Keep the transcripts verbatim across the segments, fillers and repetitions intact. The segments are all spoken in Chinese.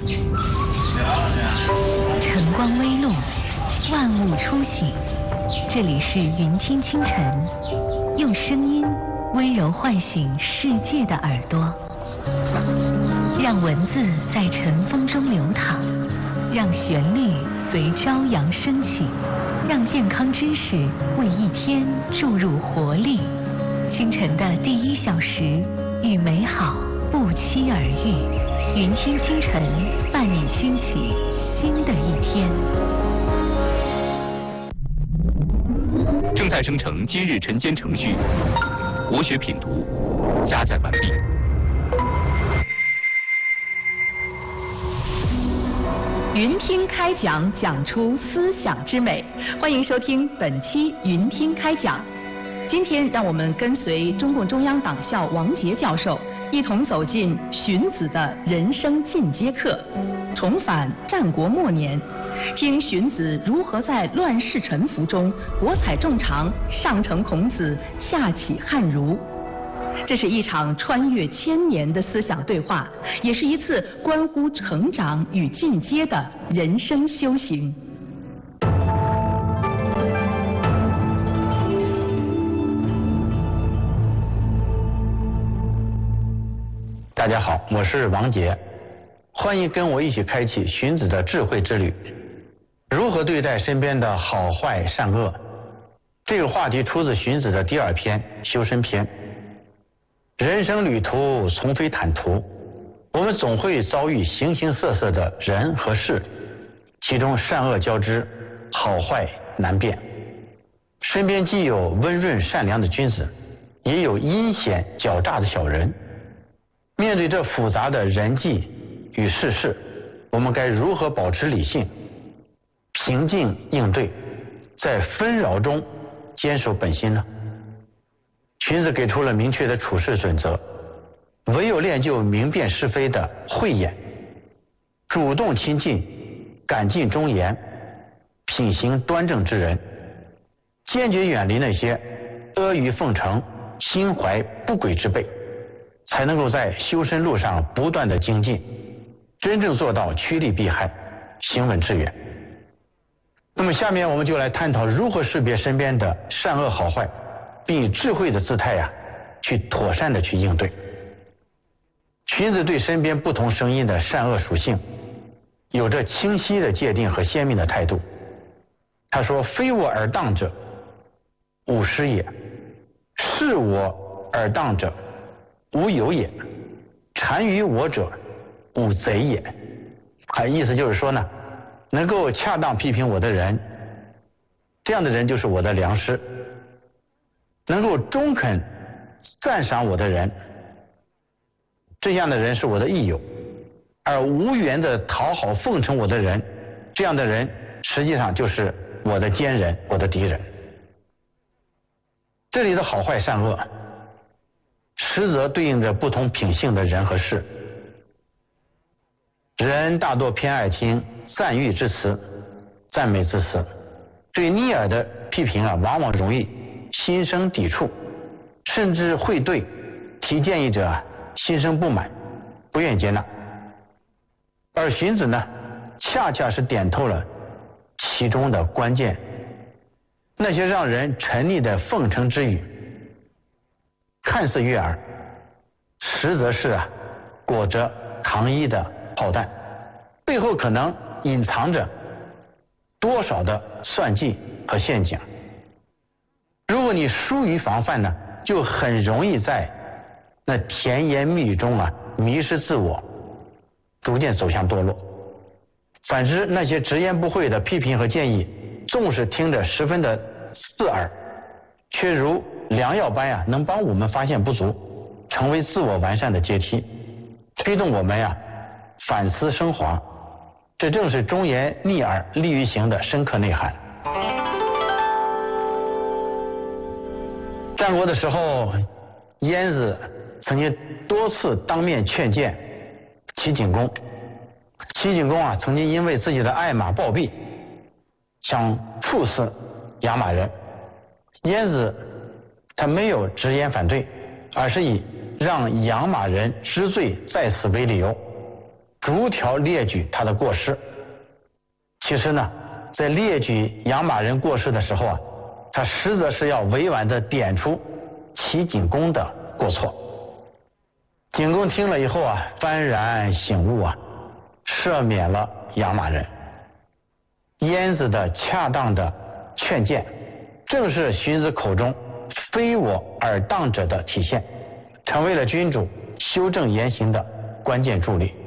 晨光微露，万物初醒。这里是云听清晨，用声音温柔唤醒世界的耳朵，让文字在晨风中流淌，让旋律随朝阳升起，让健康知识为一天注入活力。清晨的第一小时，与美好不期而遇。云听清晨，伴你兴起新的一天。 正在生成今日晨间程序，国学品读，加载完毕。 云听开讲，讲出思想之美。欢迎收听本期云听开讲。今天让我们跟随中共中央党校王杰教授，一同走进荀子的人生进阶课，重返战国末年，听荀子如何在乱世沉浮中博采众长，上承孔子，下启汉儒。这是一场穿越千年的思想对话，也是一次关乎成长与进阶的人生修行。 大家好，我是王杰，欢迎跟我一起开启荀子的智慧之旅。如何对待身边的好坏善恶？这个话题出自荀子的第二篇《修身篇》。人生旅途从非坦途，我们总会遭遇形形色色的人和事，其中善恶交织，好坏难辨。身边既有温润善良的君子，也有阴险狡诈的小人。面对这复杂的人际与世事，我们该如何保持理性，平静应对，在纷扰中坚守本心呢？荀子给出了明确的处事准则：唯有练就明辨是非的慧眼，主动亲近敢尽忠言、品行端正之人，坚决远离那些阿谀奉承、心怀不轨之辈，才能够在修身路上不断的精进，真正做到趋利避害，行稳致远。那么下面我们就来探讨如何识别身边的善恶好坏，并以智慧的姿态呀、啊，去妥善的去应对。荀子对身边不同声音的善恶属性有着清晰的界定和鲜明的态度。他说：非我而当者，吾师也；是我而当者，吾友也；单于我者，吾贼也。啊，意思就是说呢，能够恰当批评我的人，这样的人就是我的良师；能够中肯赞赏我的人，这样的人是我的益友；而无缘的讨好奉承我的人，这样的人实际上就是我的奸人，我的敌人。这里的好坏善恶，实则对应着不同品性的人和事。人大多偏爱听赞誉之词、赞美之词，对逆耳的批评啊，往往容易心生抵触，甚至会对提建议者心生不满，不愿接纳。而荀子呢，恰恰是点透了其中的关键。那些让人沉溺的奉承之语，看似悦耳，实则是啊裹着糖衣的炮弹，背后可能隐藏着多少的算计和陷阱。如果你疏于防范呢，就很容易在那甜言蜜语中啊迷失自我，逐渐走向堕落。反之，那些直言不讳的批评和建议，纵使听着十分的刺耳，却如良药般呀、啊，能帮我们发现不足，成为自我完善的阶梯，推动我们呀、啊、反思升华。这正是忠言逆耳利于行的深刻内涵。战国的时候，晏子曾经多次当面劝谏齐景公。齐景公啊，曾经因为自己的爱马暴毙，想处死养马人。晏子他没有直言反对，而是以让养马人知罪在此为理由， 逐条列举他的过失。其实呢，在列举养马人过失的时候啊，他实则是要委婉地点出齐景公的过错。景公听了以后啊，幡然醒悟啊，赦免了养马人。晏子的恰当的劝谏，正是荀子口中非我而当者的体现，成为了君主修正言行的关键助力。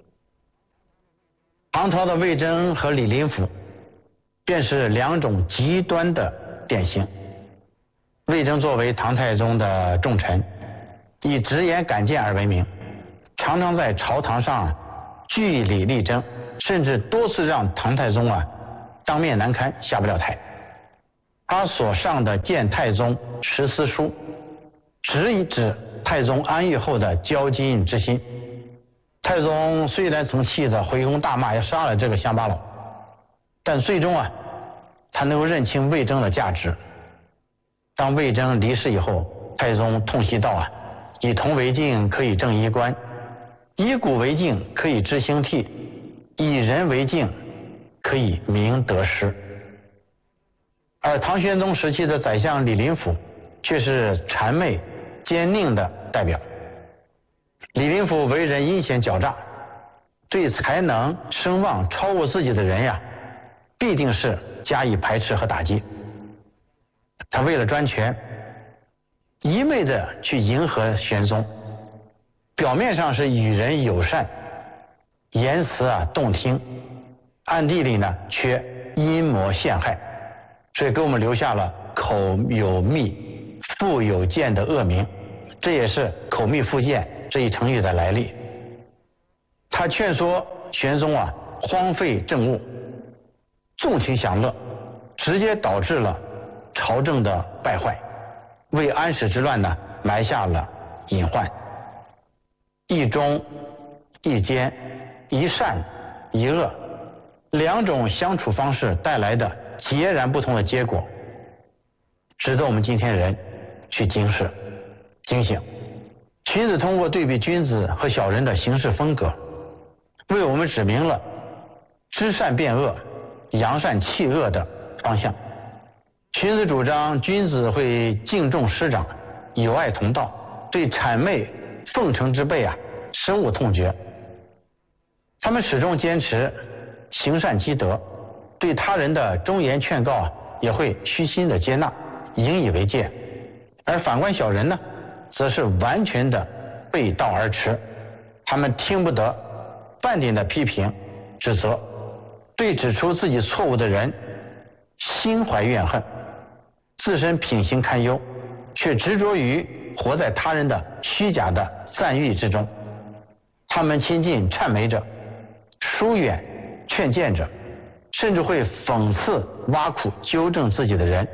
唐朝的魏征和李林甫便是两种极端的典型。魏征作为唐太宗的重臣，以直言敢谏而闻名，常常在朝堂上据理力争，甚至多次让唐太宗啊当面难堪，下不了台。他所上的谏太宗十思书，直以指太宗安狱后的骄矜之心。太宗虽然曾气得回宫大骂，要杀了这个乡巴佬，但最终啊，他能够认清魏征的价值。当魏征离世以后，太宗痛惜道啊，以铜为镜，可以正衣冠；以古为镜，可以知兴替；以人为镜，可以明得失。而唐玄宗时期的宰相李林甫却是谄媚奸佞的代表。李林甫为人阴险狡诈，对才能声望超过自己的人呀，必定是加以排斥和打击。他为了专权，一昧的去迎合玄宗，表面上是与人友善，言辞啊动听，暗地里呢却阴谋陷害，所以给我们留下了口有蜜腹有剑的恶名，这也是口蜜腹剑这一成语的来历。他劝说玄宗啊荒废政务，纵情享乐，直接导致了朝政的败坏，为安史之乱呢埋下了隐患。一忠一奸，一善一恶，两种相处方式带来的截然不同的结果，值得我们今天人去警示警醒。荀子通过对比君子和小人的行事风格，为我们指明了知善变恶、扬善弃恶的方向。荀子主张君子会敬重师长，友爱同道，对谄媚奉承之辈啊深恶痛绝。他们始终坚持行善积德，对他人的忠言劝告啊也会虚心的接纳，引以为戒。而反观小人呢，则是完全的背道而驰，他们听不得半点的批评指责，对指出自己错误的人心怀怨恨，自身品行堪忧，却执着于活在他人的虚假的赞誉之中。他们亲近谄媚者，疏远劝谏者，甚至会讽刺挖苦纠正自己的人。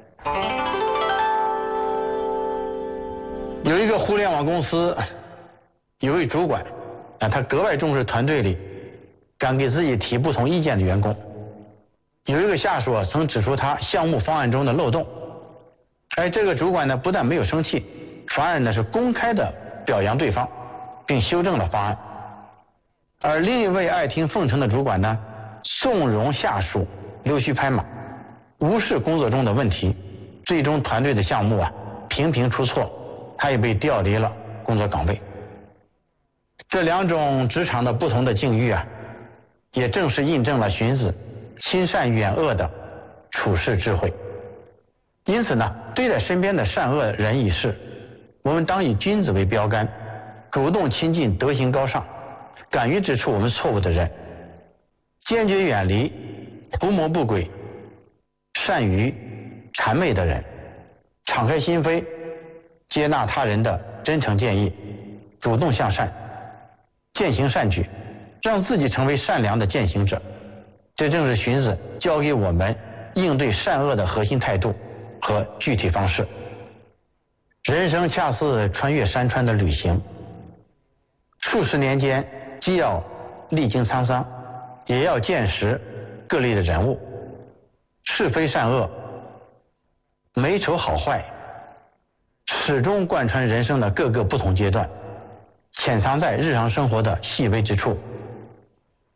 有一个互联网公司，有位主管啊，他格外重视团队里敢给自己提不同意见的员工。有一个下属啊，曾指出他项目方案中的漏洞，而这个主管呢，不但没有生气，反而呢是公开的表扬对方，并修正了方案。而另一位爱听奉承的主管呢，纵容下属溜须拍马，无视工作中的问题，最终团队的项目啊频频出错，他也被调离了工作岗位。这两种职场的不同的境遇啊，也正是印证了荀子亲善远恶的处世智慧。因此呢，对待身边的善恶人异事，我们当以君子为标杆，主动亲近德行高尚、敢于指出我们错误的人，坚决远离图谋不轨、善于谄媚的人，敞开心扉，接纳他人的真诚建议，主动向善，践行善举，让自己成为善良的践行者。这正是荀子教给我们应对善恶的核心态度和具体方式。人生恰似穿越山川的旅行，数十年间既要历经沧桑，也要见识各类的人物，是非善恶、美丑好坏，始终贯穿人生的各个不同阶段，潜藏在日常生活的细微之处，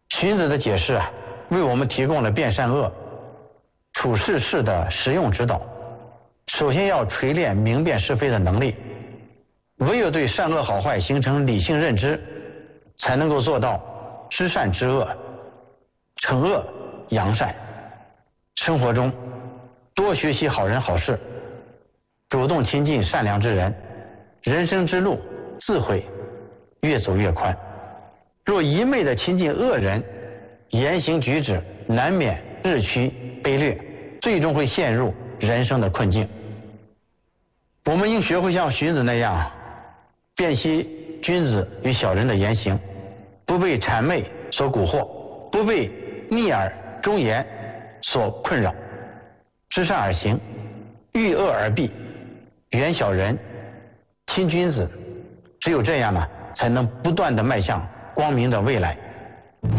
荀子的解释啊，为我们提供了辨善恶、处世事的实用指导。首先要锤炼明辨是非的能力，唯有对善恶好坏形成理性认知，才能够做到知善知恶，惩恶扬善。生活中多学习好人好事，主动亲近善良之人，人生之路自会越走越宽。若一昧的亲近恶人，言行举止难免日趋卑劣，最终会陷入人生的困境。我们应学会像荀子那样，辨析君子与小人的言行，不被谄媚所蛊惑，不被逆耳忠言所困扰，知善而行，遇恶而避，远小人，亲君子。只有这样呢，才能不断地迈向光明的未来。